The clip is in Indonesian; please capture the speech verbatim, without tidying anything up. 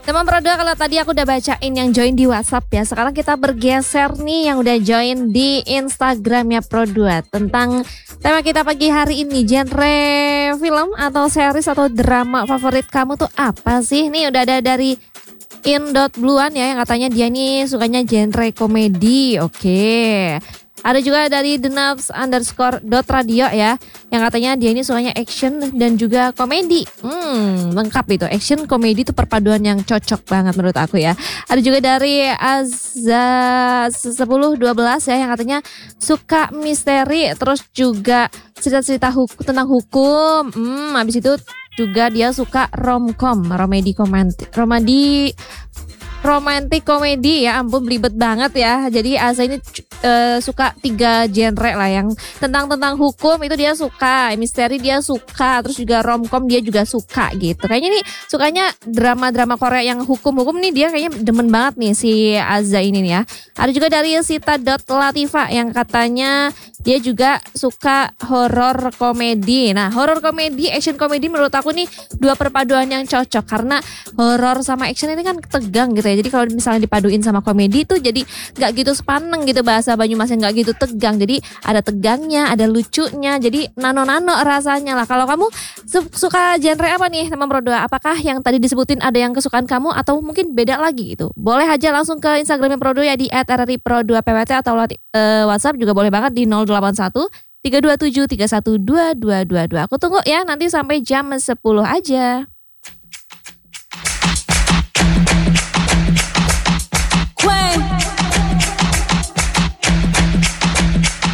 Teman Pro dua, kalau tadi aku udah bacain yang join di WhatsApp ya. Sekarang kita bergeser nih yang udah join di Instagramnya Pro dua. Tentang tema kita pagi hari ini, genre film atau series atau drama favorit kamu tuh apa sih? Nih udah ada dari in.bluan ya, yang katanya dia nih sukanya genre komedi. Oke. Ada juga dari The Nubs underscore dot radio ya, yang katanya dia ini sukanya action dan juga komedi. Hmm, lengkap itu, action komedi itu perpaduan yang cocok banget menurut aku ya. Ada juga dari Azza sepuluh dua belas ya, yang katanya suka misteri terus juga cerita-cerita hukum, tentang hukum. Hmm, habis itu juga dia suka romcom, romedi komedi, romedi romantic komedi ya, ampun belibet banget ya. Jadi Asa ini uh, suka tiga genre lah, yang tentang tentang hukum itu dia suka, misteri dia suka, terus juga romcom dia juga suka gitu. Kayaknya nih sukanya drama-drama Korea yang hukum-hukum nih, dia kayaknya demen banget nih si Azza ini nih ya. Ada juga dari Sita.Latifa yang katanya dia juga suka horor komedi. Nah, horor komedi, action komedi menurut aku nih dua perpaduan yang cocok, karena horor sama action ini kan tegang gitu ya. Jadi kalau misalnya dipaduin sama komedi tuh jadi gak gitu sepaneng gitu, bahasa Banyumasnya gak gitu tegang. Jadi ada tegangnya, ada lucunya, jadi nano-nano rasanya lah. Kalau kamu su- suka genre apa nih teman Pro dua? Apakah yang tadi disebutin ada yang kesukaan kamu atau mungkin beda lagi gitu? Boleh aja langsung ke Instagramnya Pro dua ya, di et r r i pro dua p w t, atau uh, WhatsApp juga boleh banget di nol delapan satu tiga dua tujuh tiga satu dua dua dua dua. Aku tunggu ya nanti sampai jam sepuluh aja.